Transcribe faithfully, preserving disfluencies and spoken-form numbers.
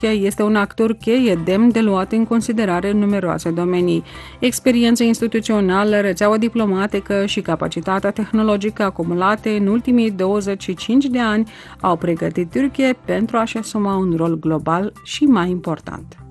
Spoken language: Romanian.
Este un actor cheie demn de luat în considerare în numeroase domenii. Experiența instituțională, rețeaua diplomatică și capacitatea tehnologică acumulate în ultimii douăzeci și cinci de ani au pregătit Turcia pentru a-și asuma un rol global și mai important.